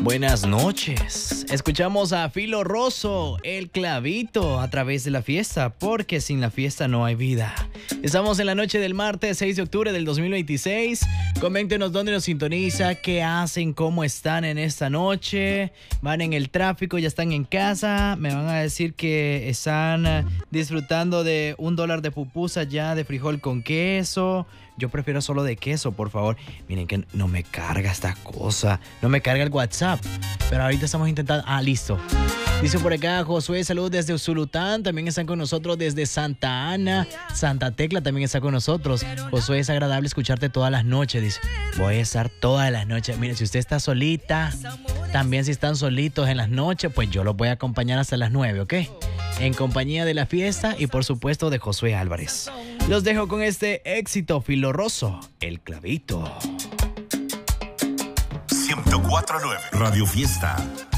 Buenas noches. Escuchamos a Filo Rosso, El Clavito, a través de la fiesta, porque sin la fiesta no hay vida. Estamos en la noche del martes 6 de octubre del 2026. Coméntenos dónde nos sintoniza, qué hacen, cómo están en esta noche. Van en el tráfico, ya están en casa. Me van a decir que están disfrutando de $1 de pupusa ya de frijol con queso. Yo prefiero solo de queso, por favor. Miren que no me carga esta cosa. No me carga el WhatsApp. Pero ahorita estamos intentando... listo. Dice por acá Josué, saludos desde Usulután. También están con nosotros desde Santa Ana. Santa Tecla también está con nosotros. Josué, es agradable escucharte todas las noches. Dice, voy a estar todas las noches. Mire, si usted está solita, también si están solitos en las noches, pues yo los voy a acompañar hasta las 9, ¿ok? En compañía de la fiesta y por supuesto de Josué Álvarez. Los dejo con este éxito Filo Rosso, El Clavito. 104.9 Radio Fiesta.